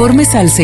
Informes al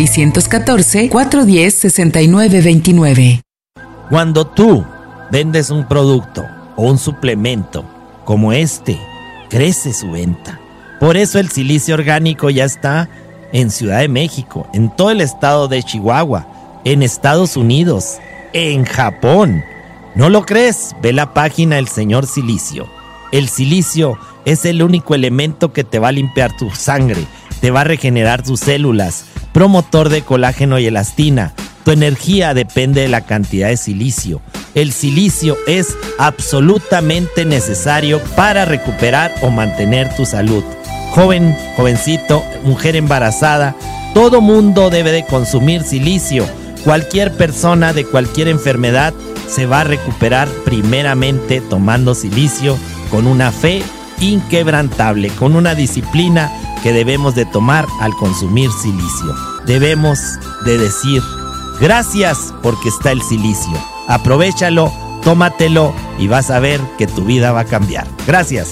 614-410-6929. Cuando tú vendes un producto o un suplemento como este, crece su venta. Por eso el silicio orgánico ya está en Ciudad de México, en todo el estado de Chihuahua, en Estados Unidos, en Japón. ¿No lo crees? Ve la página del señor Silicio. El silicio es el único elemento que te va a limpiar tu sangre, te va a regenerar tus células, promotor de colágeno y elastina. Tu energía depende de la cantidad de silicio. El silicio es absolutamente necesario para recuperar o mantener tu salud. Joven, jovencito, mujer embarazada, todo mundo debe de consumir silicio. Cualquier persona de cualquier enfermedad se va a recuperar primeramente tomando silicio con una fe inquebrantable, con una disciplina que debemos de tomar al consumir silicio. Debemos de decir gracias porque está el silicio. Aprovéchalo, tómatelo y vas a ver que tu vida va a cambiar. Gracias.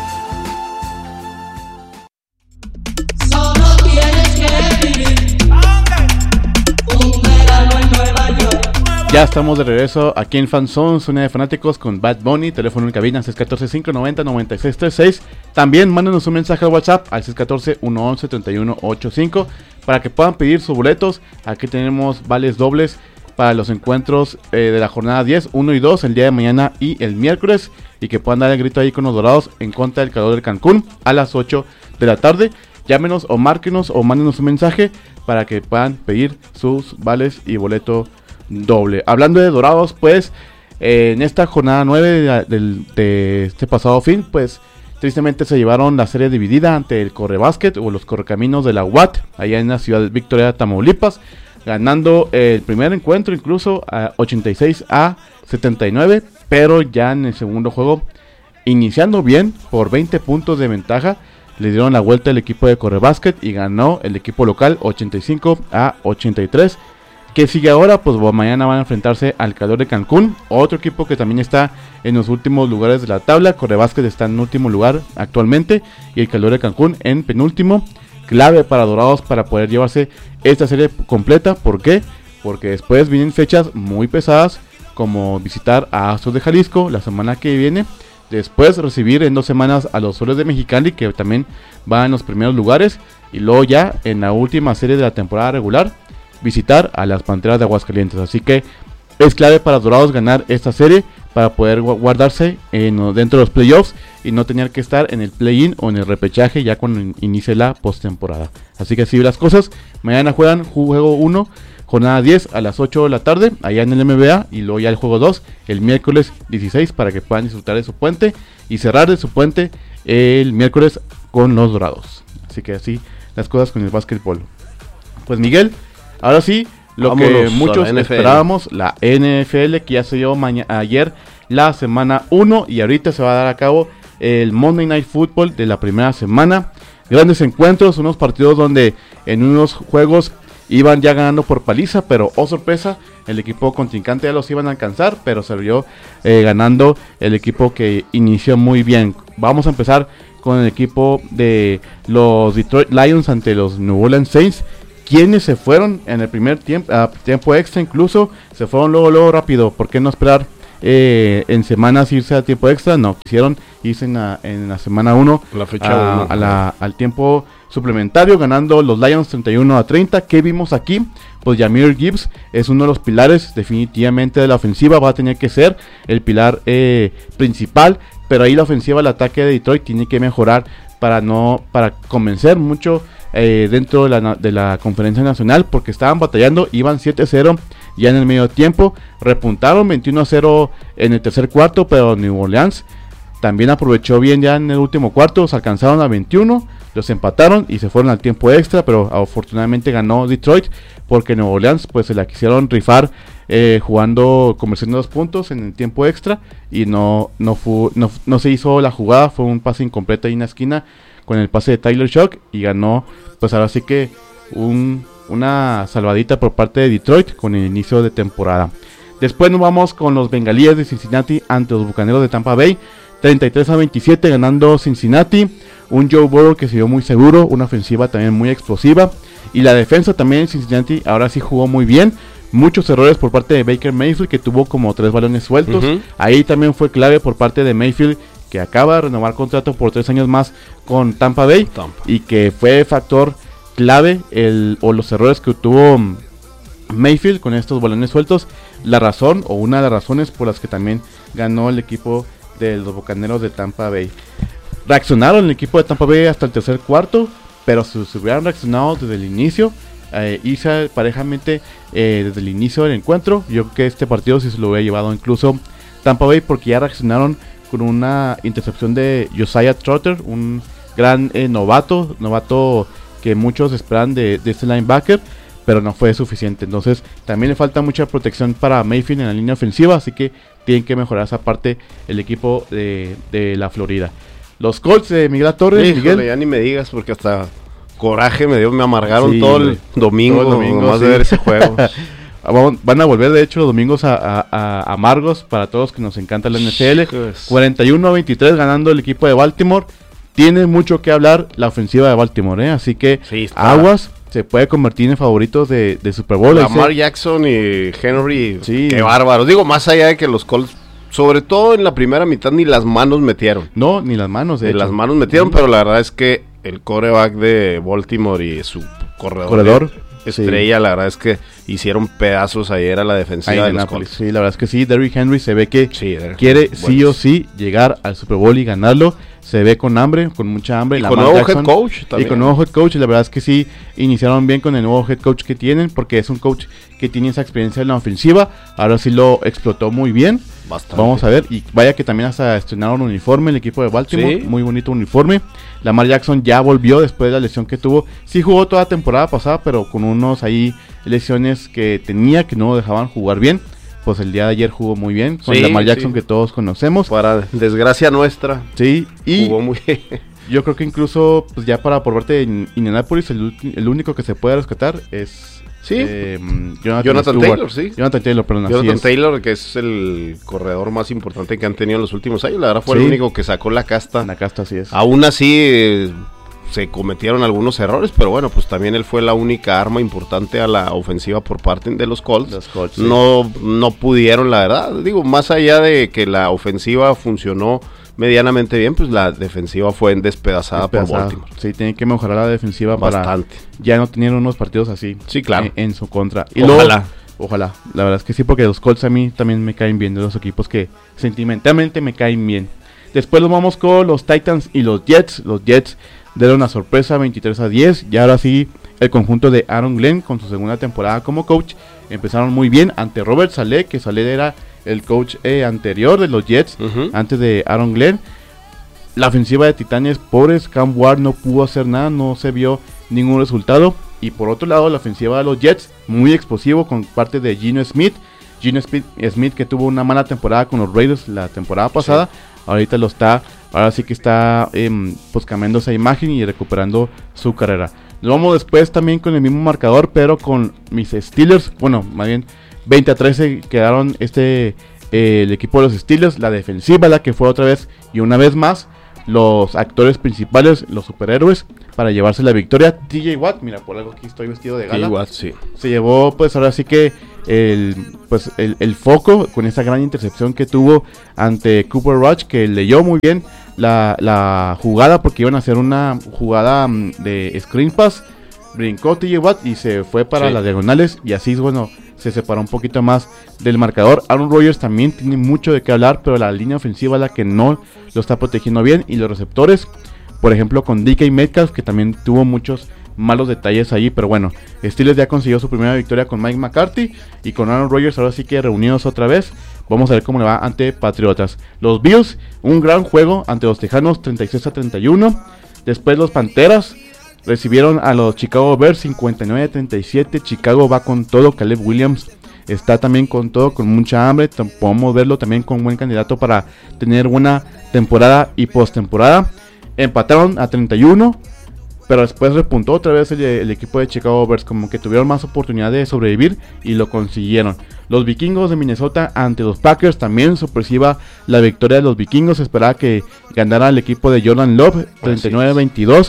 Ya estamos de regreso aquí en Fanzone, zona de fanáticos con Bad Bunny, teléfono en cabina 614-590-9636. También mándenos un mensaje al WhatsApp al 614-111-3185 para que puedan pedir sus boletos. Aquí tenemos vales dobles para los encuentros de la jornada 10, 1 y 2, el día de mañana y el miércoles, y que puedan dar el grito ahí con los Dorados en contra del calor del Cancún a las 8 de la tarde. Llámenos o márquenos o mándenos un mensaje para que puedan pedir sus vales y boleto doble. Hablando de Dorados, pues en esta jornada 9 de este pasado fin, pues tristemente se llevaron la serie dividida ante el Correbásquet o los Correcaminos de la UAT, allá en la ciudad de Victoria, Tamaulipas, ganando el primer encuentro incluso a 86-79, pero ya en el segundo juego, iniciando bien por 20 puntos de ventaja, le dieron la vuelta al equipo de Correbásquet y ganó el equipo local 85-83. ¿Qué sigue ahora? Pues mañana van a enfrentarse al Calor de Cancún, otro equipo que también está en los últimos lugares de la tabla. Correbásquet está en último lugar actualmente y el Calor de Cancún en penúltimo. Clave para Dorados para poder llevarse esta serie completa. ¿Por qué? Porque después vienen fechas muy pesadas, como visitar a Astros de Jalisco la semana que viene. Después recibir en 2 semanas a los Soles de Mexicali, que también van en los primeros lugares. Y luego ya en la última serie de la temporada regular, visitar a las Panteras de Aguascalientes. Así que es clave para Dorados ganar esta serie para poder guardarse dentro de los playoffs y no tener que estar en el play-in o en el repechaje ya cuando inicie la postemporada. Así que así las cosas. Mañana juegan juego 1, jornada 10 a las 8 de la tarde allá en el MBA, y luego ya el juego 2 el miércoles 16 para que puedan disfrutar de su puente y cerrar de su puente el miércoles con los Dorados. Así que así las cosas con el básquetbol. Pues Miguel, ahora sí, vámonos, que muchos esperábamos, la NFL, que ya se dio ayer la semana 1 y ahorita se va a dar a cabo el Monday Night Football de la primera semana. Grandes encuentros, unos partidos donde en unos juegos iban ya ganando por paliza, pero oh sorpresa, el equipo contrincante ya los iban a alcanzar, pero salió ganando el equipo que inició muy bien. Vamos a empezar con el equipo de los Detroit Lions ante los New Orleans Saints, quienes se fueron en el primer tiempo extra, incluso se fueron luego rápido. ¿Por qué no esperar en semanas irse a tiempo extra? No, quisieron irse en la semana 1 al tiempo suplementario, ganando los Lions 31-30. ¿Qué vimos aquí? Pues Jahmyr Gibbs es uno de los pilares definitivamente de la ofensiva, va a tener que ser el pilar principal, pero ahí la ofensiva, el ataque de Detroit tiene que mejorar para convencer mucho dentro de la conferencia nacional, porque estaban batallando, iban 7-0 ya en el medio tiempo, repuntaron 21-0 en el tercer cuarto, pero New Orleans también aprovechó bien ya en el último cuarto, se alcanzaron a 21, los empataron y se fueron al tiempo extra, pero afortunadamente ganó Detroit, porque New Orleans pues se la quisieron rifar convirtiendo 2 puntos en el tiempo extra y no se hizo la jugada, fue un pase incompleto ahí en la esquina con el pase de Tyler Shock y ganó, pues ahora sí que una salvadita por parte de Detroit con el inicio de temporada. Después nos vamos con los Bengalíes de Cincinnati ante los Bucaneros de Tampa Bay, 33-27 ganando Cincinnati, un Joe Burrow que se vio muy seguro, una ofensiva también muy explosiva, Y la defensa también en Cincinnati ahora sí jugó muy bien. Muchos errores por parte de Baker Mayfield, que tuvo como 3 balones sueltos. Ahí también fue clave por parte de Mayfield, que acaba de renovar contrato por 3 años más con Tampa Bay. Y que fue factor clave los errores que tuvo Mayfield con estos balones sueltos. La razón, o una de las razones por las que también ganó el equipo de los Bucaneros de Tampa Bay. Reaccionaron el equipo de Tampa Bay hasta el tercer cuarto, pero si se hubieran reaccionado desde el inicio, irse parejamente desde el inicio del encuentro, yo creo que este partido sí se lo hubiera llevado incluso Tampa Bay, porque ya reaccionaron con una intercepción de Josiah Trotter, un gran novato que muchos esperan de este linebacker, pero no fue suficiente. Entonces también le falta mucha protección para Mayfield en la línea ofensiva, así que tienen que mejorar esa parte el equipo de la Florida. Los Colts de Miguel Torres. Miguel, ya ni me digas, porque hasta coraje me amargaron todo el domingo nomás de ver ese juego. Van a volver de hecho los domingos a amargos para todos que nos encanta la NFL. 41-23 ganando el equipo de Baltimore. Tiene mucho que hablar la ofensiva de Baltimore, así que aguas, se puede convertir en favoritos de Super Bowl. Lamar Jackson y Henry, qué bárbaros. Digo, más allá de que los Colts, sobre todo en la primera mitad, ni las manos metieron. No, ni las manos, de hecho. Las manos metieron, pero la verdad es que el quarterback de Baltimore y su corredor estrella, la verdad es que hicieron pedazos ayer a la defensiva de los Colts. Sí, la verdad es que sí, Derrick Henry se ve que quiere sí o sí llegar al Super Bowl y ganarlo. Se ve con hambre, con mucha hambre. Y con nuevo head coach también. Y con nuevo head coach, y la verdad es que sí, iniciaron bien con el nuevo head coach que tienen, porque es un coach que tiene esa experiencia en la ofensiva. Ahora sí lo explotó muy bien. Bastante. Vamos a ver, y vaya que también hasta estrenaron un uniforme el equipo de Baltimore, muy bonito uniforme. Lamar Jackson ya volvió después de la lesión que tuvo. Sí jugó toda la temporada pasada, pero con unos ahí lesiones que tenía que no lo dejaban jugar bien. Pues el día de ayer jugó muy bien con Lamar Jackson, que todos conocemos. Para desgracia nuestra. Sí, y jugó muy bien. Yo creo que incluso, pues ya para por parte de Indianapolis, el único que se puede rescatar es Jonathan Taylor, sí. Jonathan Taylor, perdón. Jonathan Taylor, que es el corredor más importante que han tenido en los últimos años. La verdad fue el único que sacó la casta. La casta, así es. Aún así, se cometieron algunos errores, pero bueno, pues también él fue la única arma importante a la ofensiva por parte de los Colts. No pudieron, la verdad. Digo, más allá de que la ofensiva funcionó medianamente bien, pues la defensiva fue despedazada por Baltimore. Sí, tienen que mejorar la defensiva bastante para ya no tener unos partidos así. Sí, claro. En su contra. Y ojalá. Ojalá. La verdad es que sí, porque los Colts a mí también me caen bien, de los equipos que sentimentalmente me caen bien. Después nos vamos con los Titans y los Jets. Los Jets dieron una sorpresa 23-10. Y ahora sí, el conjunto de Aaron Glenn, con su segunda temporada como coach, empezaron muy bien ante Robert Saleh, que Saleh era el coach anterior de los Jets, antes de Aaron Glenn. La ofensiva de Titanes, pobres, Cam Ward no pudo hacer nada, no se vio ningún resultado. Y por otro lado, la ofensiva de los Jets, muy explosivo con parte de Geno Smith. Geno Smith, que tuvo una mala temporada con los Raiders la temporada pasada, ahora sí que está pues cambiando esa imagen y recuperando su carrera. Nos vamos después también con el mismo marcador, pero con mis Steelers. Bueno, más bien 20-13 quedaron el equipo de los Steelers. La defensiva, la que fue otra vez y una vez más los actores principales, los superhéroes, para llevarse la victoria. TJ Watt, mira, por algo aquí estoy vestido de gala. Watt, sí. Se llevó, pues ahora sí que el foco con esa gran intercepción que tuvo ante Cooper Rush, que leyó muy bien la jugada, porque iban a hacer una jugada de screen pass. Brincó TJ Watt y se fue para las diagonales, y así, bueno, se separó un poquito más del marcador. Aaron Rodgers también tiene mucho de qué hablar, pero la línea ofensiva es la que no lo está protegiendo bien, y los receptores, por ejemplo con DK Metcalf, que también tuvo muchos malos detalles ahí, pero bueno, Steelers ya consiguió su primera victoria con Mike McCarthy, y con Aaron Rodgers ahora sí que reunidos otra vez. Vamos a ver cómo le va ante Patriotas. Los Bills, un gran juego ante los Tejanos, 36-31. Después los Panteras recibieron a los Chicago Bears, 59-37. Chicago va con todo. Caleb Williams está también con todo, con mucha hambre. Podemos verlo también con buen candidato para tener buena temporada y postemporada. Empataron a 31, pero después repuntó otra vez el equipo de Chicago Bears, como que tuvieron más oportunidad de sobrevivir y lo consiguieron. Los Vikingos de Minnesota ante los Packers, también sorpresiva la victoria de los Vikingos. Esperaba que ganara el equipo de Jordan Love, 39-22.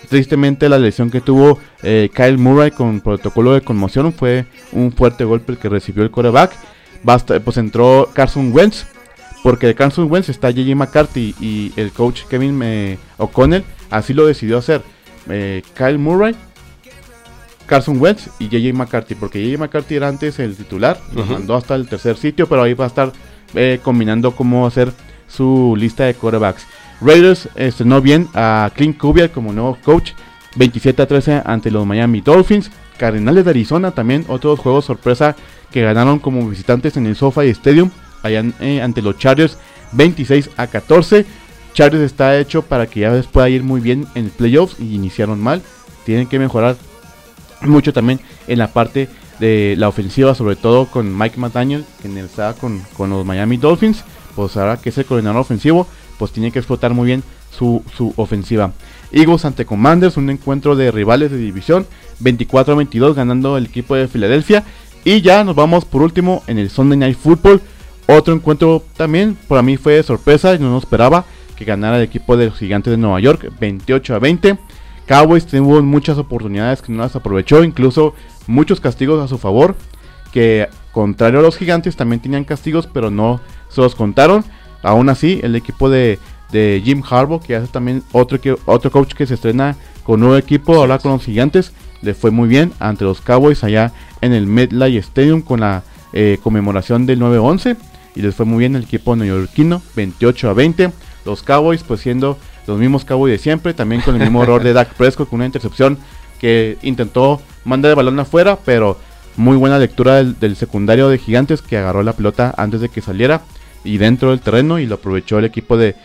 Tristemente la lesión que tuvo Kyle Murray con protocolo de conmoción fue un fuerte golpe el que recibió el quarterback. Pues entró Carson Wentz, porque de Carson Wentz está J.J. McCarthy y el coach Kevin O'Connell así lo decidió hacer. Kyle Murray, Carson Wentz y J.J. McCarthy, porque J.J. McCarthy era antes el titular, lo mandó hasta el tercer sitio, pero ahí va a estar combinando cómo hacer su lista de quarterbacks. Raiders estrenó bien a Clint Kubiak como nuevo coach, 27-13 ante los Miami Dolphins. Cardenales de Arizona también, otros juegos sorpresa que ganaron como visitantes en el SoFi Stadium, allá ante los Chargers, 26-14. Chargers está hecho para que ya les pueda ir muy bien en playoffs y iniciaron mal. Tienen que mejorar mucho también en la parte de la ofensiva, sobre todo con Mike McDaniel, que estaba con los Miami Dolphins. Pues ahora que es el coordinador ofensivo, pues tiene que explotar muy bien su ofensiva. Eagles ante Commanders, un encuentro de rivales de división, 24-22 ganando el equipo de Filadelfia. Y ya nos vamos por último en el Sunday Night Football. Otro encuentro también para mí fue de sorpresa, no nos esperaba que ganara el equipo de los Gigantes de Nueva York, 28-20. Cowboys tuvo muchas oportunidades que no las aprovechó, incluso muchos castigos a su favor, que contrario a los Gigantes también tenían castigos, pero no se los contaron. Aún así, el equipo de Jim Harbaugh, que hace también otro coach que se estrena con nuevo equipo, ahora con los Gigantes, le fue muy bien ante los Cowboys allá en el MetLife Stadium con la conmemoración del 9-11, y les fue muy bien el equipo neoyorquino, 28-20. Los Cowboys pues siendo los mismos Cowboys de siempre, también con el mismo error de Dak Prescott, con una intercepción que intentó mandar el balón afuera, pero muy buena lectura del secundario de Gigantes, que agarró la pelota antes de que saliera y dentro del terreno, y lo aprovechó el equipo de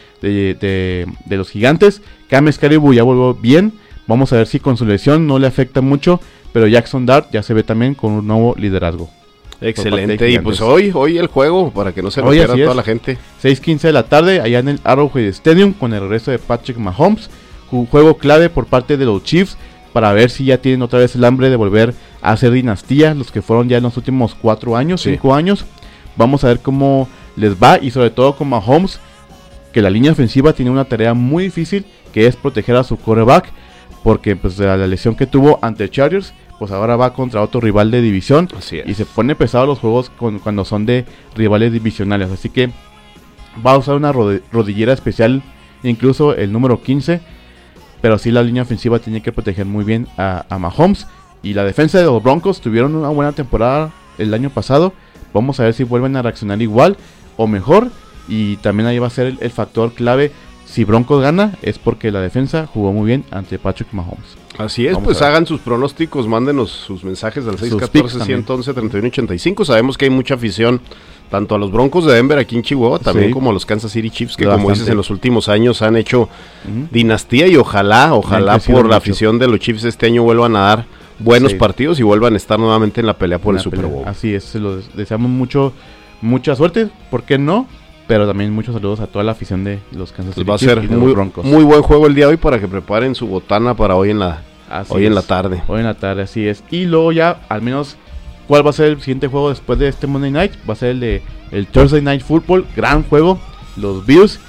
los Gigantes. James Caribou ya volvió bien, vamos a ver si con su lesión no le afecta mucho, pero Jackson Dart ya se ve también con un nuevo liderazgo. Excelente, y pues hoy el juego, para que no se lo pierda toda la gente. 6:15 de la tarde, allá en el Arrowhead Stadium, con el regreso de Patrick Mahomes. Un juego clave por parte de los Chiefs, para ver si ya tienen otra vez el hambre de volver a hacer dinastía, los que fueron ya en los últimos 4 años, 5 años. Vamos a ver cómo les va, y sobre todo con Mahomes, que la línea ofensiva tiene una tarea muy difícil, que es proteger a su quarterback, porque pues de la lesión que tuvo ante Chargers, pues ahora va contra otro rival de división, y se pone pesado los juegos cuando son de rivales divisionales, así que va a usar una rodillera especial, incluso el número 15, pero sí la línea ofensiva tiene que proteger muy bien a Mahomes. Y la defensa de los Broncos tuvieron una buena temporada el año pasado, vamos a ver si vuelven a reaccionar igual o mejor, y también ahí va a ser el factor clave. Si Broncos gana es porque la defensa jugó muy bien ante Patrick Mahomes. Así es, pues hagan sus pronósticos, mándenos sus mensajes al 614-111-3185. Sabemos que hay mucha afición tanto a los Broncos de Denver aquí en Chihuahua, también como a los Kansas City Chiefs, que como dices, en los últimos años han hecho dinastía, y ojalá por la afición de los Chiefs este año vuelvan a dar buenos partidos y vuelvan a estar nuevamente en la pelea por el Super Bowl. Así es, se lo deseamos mucha suerte, ¿por qué no? Pero también muchos saludos a toda la afición de los Kansas City Chiefs. Va a ser muy buen juego el día de hoy, para que preparen su botana para hoy en la tarde. Hoy en la tarde, así es. Y luego ya, al menos, ¿cuál va a ser el siguiente juego después de este Monday Night? Va a ser el Thursday Night Football, gran juego. Los Bills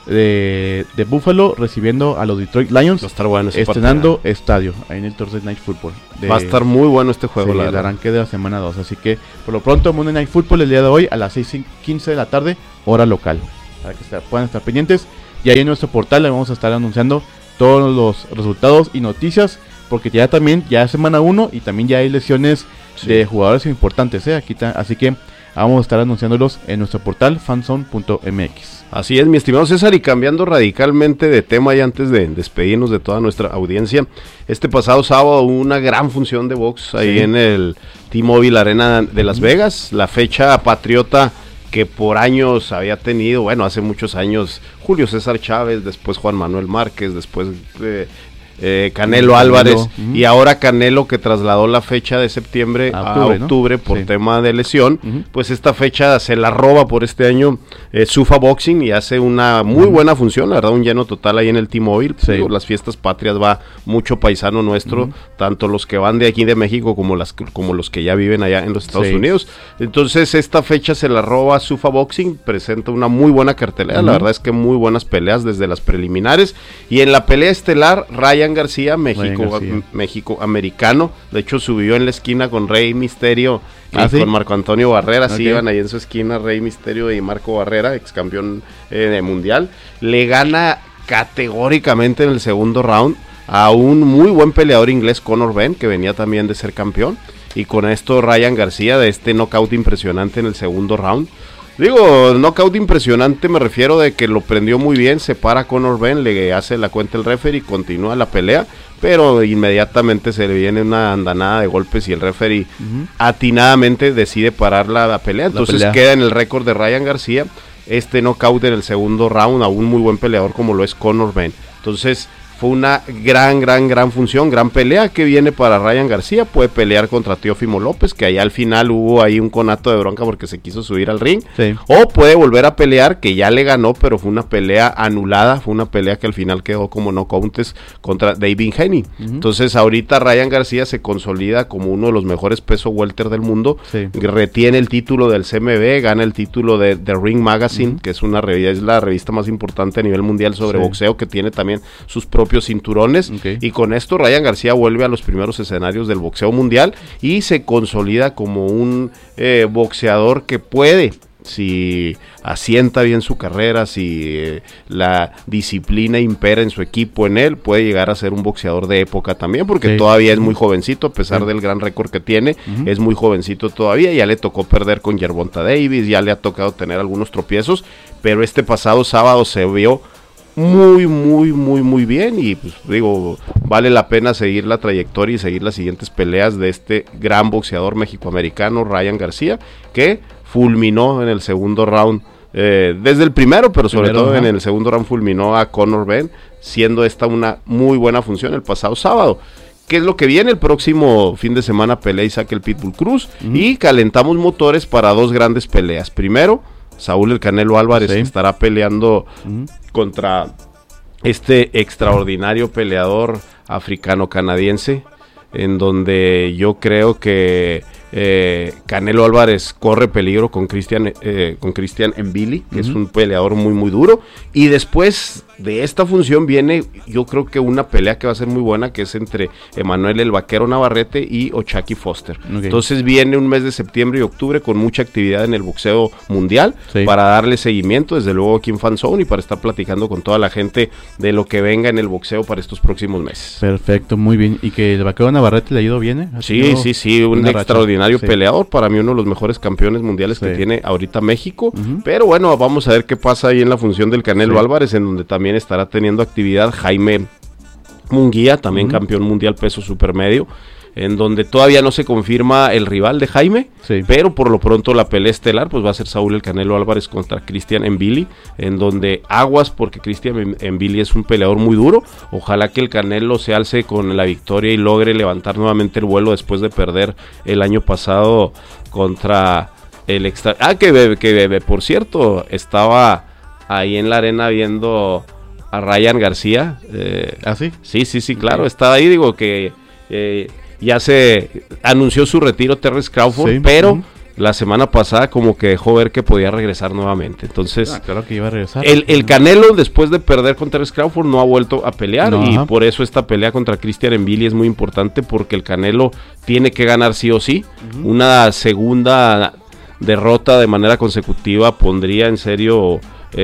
de Buffalo recibiendo a los Detroit Lions. Va a estar bueno ese estrenando estadio ahí en el Thursday Night Football. Va a estar muy bueno este juego, el arranque de la semana 2. Así que, por lo pronto, Monday Night Football el día de hoy a las 6:15 de la tarde, hora local, para que puedan estar pendientes. Y ahí en nuestro portal le vamos a estar anunciando todos los resultados y noticias, porque ya es semana 1 y también ya hay lesiones de jugadores importantes, aquí así que vamos a estar anunciándolos en nuestro portal fanzone.mx. Así es, mi estimado César, y cambiando radicalmente de tema, y antes de despedirnos de toda nuestra audiencia, este pasado sábado hubo una gran función de box ahí en el T-Mobile Arena de Las Vegas, la fecha patriota que por años había tenido, hace muchos años, Julio César Chávez, después Juan Manuel Márquez, después Canelo Álvarez, y ahora Canelo, que trasladó la fecha de septiembre a octubre, ¿no? Por tema de lesión, pues esta fecha se la roba por este año Sufa Boxing, y hace una muy buena función, la verdad, un lleno total ahí en el T-Mobile. Las fiestas patrias va mucho paisano nuestro, tanto los que van de aquí de México como los que ya viven allá en los Estados Unidos. Entonces esta fecha se la roba Sufa Boxing, presenta una muy buena cartelera, la verdad es que muy buenas peleas desde las preliminares, y en la pelea estelar Ryan Ryan García, México americano. De hecho, subió en la esquina con Rey Misterio y ¿sí? con Marco Antonio Barrera. Okay. Sí, iban ahí en su esquina Rey Misterio y Marco Barrera, ex campeón de mundial. Le gana categóricamente en el segundo round a un muy buen peleador inglés, Conor Benn, que venía también de ser campeón. Y con esto Ryan García, de este knockout impresionante en el segundo round. Digo, knockout impresionante, me refiero de que lo prendió muy bien, se para Conor Benn, le hace la cuenta el referee y continúa la pelea, pero inmediatamente se le viene una andanada de golpes y el referee atinadamente decide parar la pelea. Entonces queda en el récord de Ryan García este knockout en el segundo round a un muy buen peleador como lo es Conor Benn. Entonces fue una gran función, gran pelea que viene para Ryan García. Puede pelear contra Teófimo López, que allá al final hubo ahí un conato de bronca porque se quiso subir al ring. Sí. O puede volver a pelear, que ya le ganó, pero fue una pelea anulada. Fue una pelea que al final quedó como knockouts contra David Haney. Entonces ahorita Ryan García se consolida como uno de los mejores peso welter del mundo. Sí. Retiene el título del CMB, gana el título de Ring Magazine, que es la revista más importante a nivel mundial sobre boxeo, que tiene también sus propios cinturones, y con esto Ryan García vuelve a los primeros escenarios del boxeo mundial y se consolida como un boxeador que puede, si asienta bien su carrera, si la disciplina impera en su equipo, en él, puede llegar a ser un boxeador de época también, porque todavía es muy jovencito, a pesar del gran récord que tiene, es muy jovencito todavía. Ya le tocó perder con Gervonta Davis, ya le ha tocado tener algunos tropiezos, pero este pasado sábado se vio muy bien, y pues digo, vale la pena seguir la trayectoria y seguir las siguientes peleas de este gran boxeador mexicoamericano Ryan García, que fulminó en el segundo round, desde el primero, pero sobre todo en el segundo round fulminó a Conor Benn, siendo esta una muy buena función el pasado sábado. ¿Qué es lo que viene? El próximo fin de semana pelea Isaac el Pitbull Cruz, y calentamos motores para dos grandes peleas. Primero, Saúl el Canelo Álvarez estará peleando contra este extraordinario peleador africano-canadiense, en donde yo creo que Canelo Álvarez corre peligro con Christian Mbili, que es un peleador muy duro. Y después de esta función viene, yo creo que una pelea que va a ser muy buena, que es entre Emanuel el Vaquero Navarrete y O'Shaquie Foster. Entonces viene un mes de septiembre y octubre con mucha actividad en el boxeo mundial, para darle seguimiento, desde luego aquí en Fanzone, y para estar platicando con toda la gente de lo que venga en el boxeo para estos próximos meses. Perfecto, muy bien. ¿Y que el Vaquero Navarrete le ha ido bien? Sí, un extraordinario peleador, para mí uno de los mejores campeones mundiales que tiene ahorita México. Pero bueno, vamos a ver qué pasa ahí en la función del Canelo Álvarez, en donde también estará teniendo actividad Jaime Munguía, también campeón mundial peso supermedio, en donde todavía no se confirma el rival de Jaime, pero por lo pronto la pelea estelar pues va a ser Saúl el Canelo Álvarez contra Christian Mbili, en donde aguas, porque Christian Mbili es un peleador muy duro. Ojalá que el Canelo se alce con la victoria y logre levantar nuevamente el vuelo después de perder el año pasado contra el extra... que por cierto, estaba ahí en la arena viendo a Ryan García. Sí, claro, estaba ahí, digo que ya se anunció su retiro Terrence Crawford, pero la semana pasada como que dejó ver que podía regresar nuevamente. Entonces, claro que iba a regresar. El Canelo, después de perder con Terrence Crawford, no ha vuelto a pelear, y por eso esta pelea contra Christian Mbili es muy importante, porque el Canelo tiene que ganar sí o sí. Una segunda derrota de manera consecutiva pondría en serio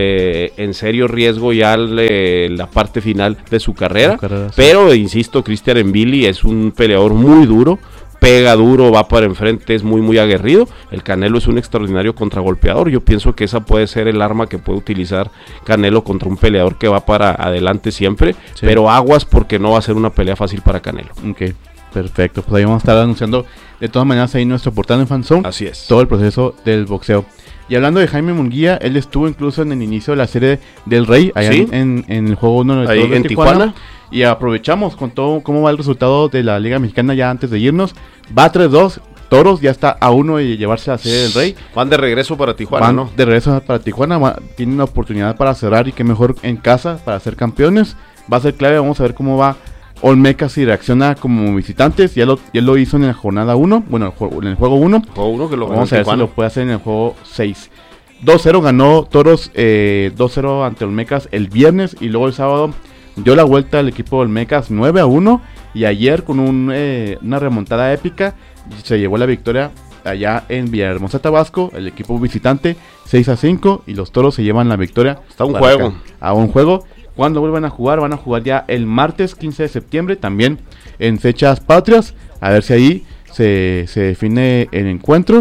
riesgo ya la parte final de su carrera, pero insisto, Christian Mbili es un peleador muy duro, pega duro, va para enfrente, es muy aguerrido. El Canelo es un extraordinario contragolpeador. Yo pienso que esa puede ser el arma que puede utilizar Canelo contra un peleador que va para adelante siempre, pero aguas, porque no va a ser una pelea fácil para Canelo. Perfecto, pues ahí vamos a estar anunciando de todas maneras ahí en nuestro portal en Fanzone. Así es. Todo el proceso del boxeo. Y hablando de Jaime Munguía, él estuvo incluso en el inicio de la serie del Rey, allá en el juego 1 ahí en Tijuana. Y aprovechamos con todo cómo va el resultado de la Liga Mexicana ya antes de irnos. Va 3-2, Toros ya está a 1 de llevarse la serie del Rey. Van de regreso para Tijuana, de regreso para Tijuana, tienen una oportunidad para cerrar, y qué mejor en casa para ser campeones. Va a ser clave, vamos a ver cómo va Olmeca si reacciona como visitantes. Ya lo hizo en la jornada 1, bueno, en el juego 1. Que lo vamos a ver si lo puede hacer en el juego 6. 2-0 ganó Toros, 2-0 ante Olmecas el viernes, y luego el sábado dio la vuelta al equipo Olmecas 9-1 y ayer con una remontada épica se llevó la victoria allá en Villahermosa, Tabasco, el equipo visitante 6-5 y los Toros se llevan la victoria. Está un juego. A un juego. Cuando vuelvan a jugar, van a jugar ya el martes 15 de septiembre, también en fechas patrias, a ver si ahí se define el encuentro.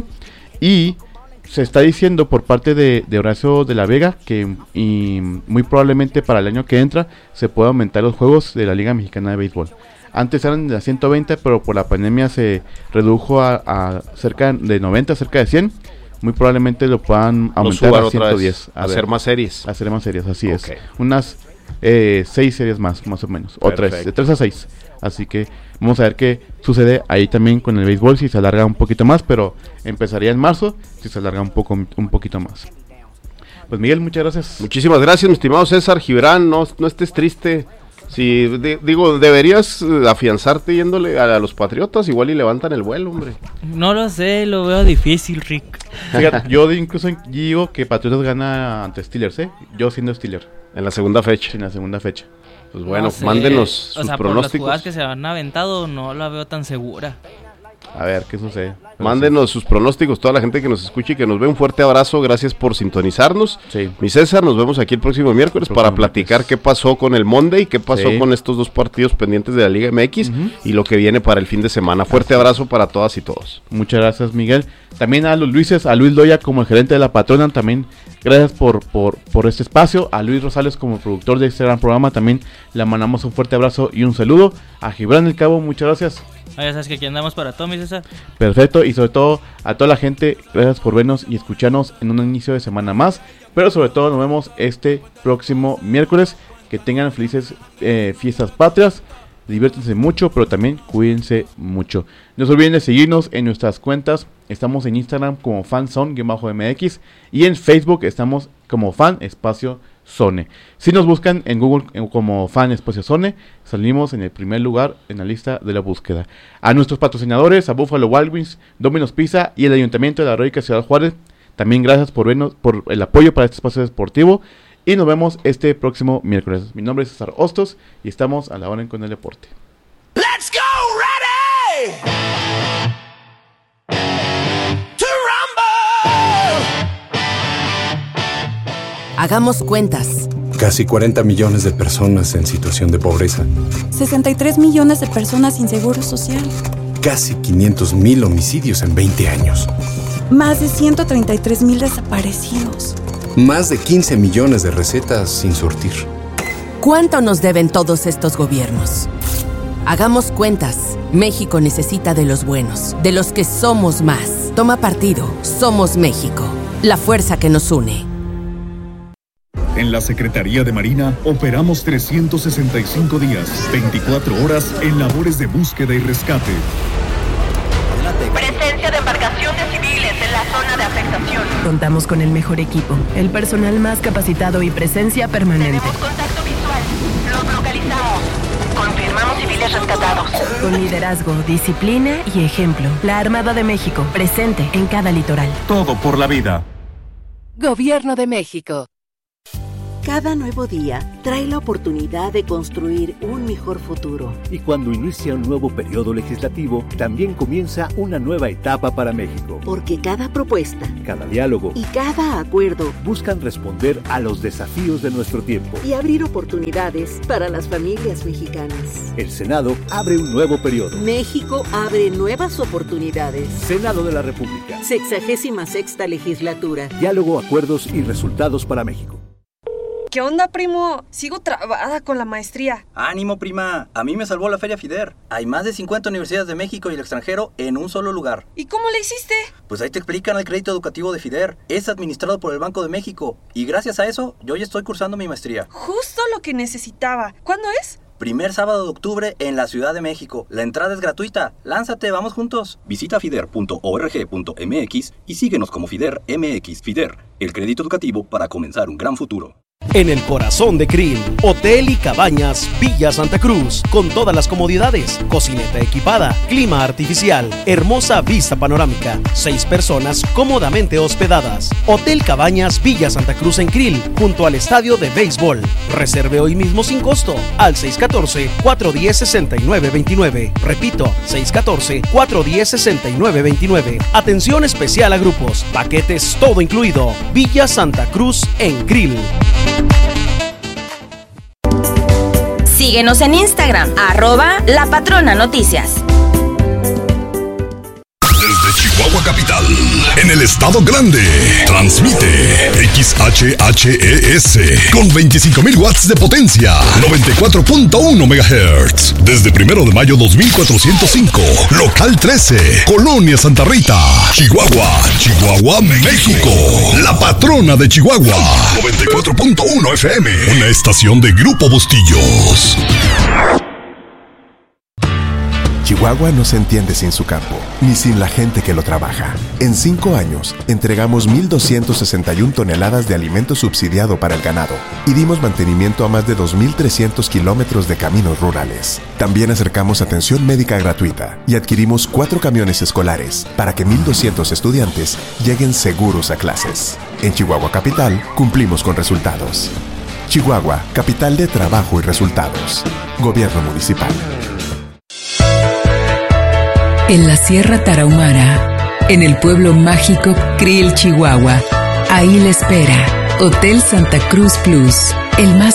Y se está diciendo por parte de Horacio de la Vega que y muy probablemente para el año que entra se pueda aumentar los juegos de la Liga Mexicana de Béisbol. Antes eran de 120, pero por la pandemia se redujo a cerca de 90, cerca de 100. Muy probablemente lo puedan aumentar a 110. Hacer más series. Hacer más series, así es. Unas 6 series más o menos. O 3, de 3 a 6. Así que vamos a ver qué sucede ahí también con el béisbol, si se alarga un poquito más, pero empezaría en marzo, si se alarga un poquito más. Pues Miguel, muchas gracias. Muchísimas gracias, mi estimado César Gibran, no estés triste. Si digo, deberías afianzarte yéndole a los Patriotas, igual y levantan el vuelo, hombre. No lo sé, lo veo difícil, Rick. Fíjate, yo incluso digo que Patriotas gana ante Steelers, yo siendo Steeler. En la segunda fecha. Sí, en la segunda fecha. Pues bueno, no mándenos sus pronósticos. Por las jugadas que se han aventado, no la veo tan segura. A ver, ¿qué sucede? Mándenos sus pronósticos, toda la gente que nos escuche y que nos ve. Un fuerte abrazo, gracias por sintonizarnos. Sí. Mi César, nos vemos aquí el próximo miércoles para platicar qué pasó con el Monday, qué pasó con estos dos partidos pendientes de la Liga MX y lo que viene para el fin de semana. Fuerte abrazo para todas y todos. Muchas gracias, Miguel. También a los Luises, a Luis Loya como el gerente de la patrona, también gracias por este espacio. A Luis Rosales como productor de este gran programa, también le mandamos un fuerte abrazo y un saludo. A Gibran del Cabo, muchas gracias. Ya sabes que aquí andamos para todo, mi César. Perfecto, y sobre todo a toda la gente, gracias por vernos y escucharnos en un inicio de semana más. Pero sobre todo nos vemos este próximo miércoles. Que tengan felices fiestas patrias. Diviértanse mucho, pero también cuídense mucho. No se olviden de seguirnos en nuestras cuentas. Estamos en Instagram como fanzone_mx y en Facebook estamos como fan_zone. Si nos buscan en Google como fan_zone, salimos en el primer lugar en la lista de la búsqueda. A nuestros patrocinadores, a Buffalo Wild Wings, Domino's Pizza y el Ayuntamiento de la Heroica Ciudad Juárez, también gracias por el apoyo para este espacio deportivo. Y nos vemos este próximo miércoles. Mi nombre es César Hostos y estamos a la hora con el deporte. Let's go, ready to rumble. Hagamos cuentas. Casi 40 millones de personas en situación de pobreza. 63 millones de personas sin seguro social. Casi 500,000 homicidios en 20 años. Más de 133,000 desaparecidos. Más de 15 millones de recetas sin surtir. ¿Cuánto nos deben todos estos gobiernos? Hagamos cuentas. México necesita de los buenos, de los que somos más. Toma partido. Somos México. La fuerza que nos une. En la Secretaría de Marina operamos 365 días, 24 horas en labores de búsqueda y rescate. Presencia de embarcaciones civiles en la zona de afectación. Contamos con el mejor equipo, el personal más capacitado y presencia permanente. Tenemos contacto visual. Los localizamos. Confirmamos civiles rescatados. Con liderazgo, disciplina y ejemplo. La Armada de México, presente en cada litoral. Todo por la vida. Gobierno de México. Cada nuevo día trae la oportunidad de construir un mejor futuro. Y cuando inicia un nuevo periodo legislativo, también comienza una nueva etapa para México. Porque cada propuesta, cada diálogo y cada acuerdo buscan responder a los desafíos de nuestro tiempo y abrir oportunidades para las familias mexicanas. El Senado abre un nuevo periodo. México abre nuevas oportunidades. Senado de la República. 66ª legislatura. Diálogo, acuerdos y resultados para México. ¿Qué onda, primo? Sigo trabada con la maestría. ¡Ánimo, prima! A mí me salvó la Feria FIDER. Hay más de 50 universidades de México y el extranjero en un solo lugar. ¿Y cómo le hiciste? Pues ahí te explican el crédito educativo de FIDER. Es administrado por el Banco de México. Y gracias a eso, yo ya estoy cursando mi maestría. Justo lo que necesitaba. ¿Cuándo es? Primer sábado de octubre en la Ciudad de México. La entrada es gratuita. Lánzate, vamos juntos. Visita fider.org.mx y síguenos como FIDER MX. FIDER, el crédito educativo para comenzar un gran futuro. En el corazón de Krill, Hotel y Cabañas Villa Santa Cruz, con todas las comodidades, cocineta equipada, clima artificial, hermosa vista panorámica, 6 personas cómodamente hospedadas. Hotel Cabañas Villa Santa Cruz en Krill, junto al estadio de béisbol. Reserve hoy mismo sin costo al 614-410-6929. Repito, 614-410-6929. Atención especial a grupos, paquetes todo incluido. Villa Santa Cruz en Krill. Síguenos en Instagram, @LaPatronaNoticias. Desde Chihuahua Capital, en el estado grande, transmite XHHES con 25,000 watts de potencia, 94.1 MHz. Desde 1 de mayo 2405, local 13, Colonia Santa Rita, Chihuahua, México. La patrona de Chihuahua, 94.1 FM, una estación de Grupo Bustillos. Chihuahua no se entiende sin su campo, ni sin la gente que lo trabaja. En 5 años, entregamos 1,261 toneladas de alimento subsidiado para el ganado y dimos mantenimiento a más de 2,300 kilómetros de caminos rurales. También acercamos atención médica gratuita y adquirimos 4 camiones escolares para que 1,200 estudiantes lleguen seguros a clases. En Chihuahua Capital, cumplimos con resultados. Chihuahua, capital de trabajo y resultados. Gobierno municipal. En la Sierra Tarahumara, en el pueblo mágico Krill, Chihuahua. Ahí le espera Hotel Santa Cruz Plus, el más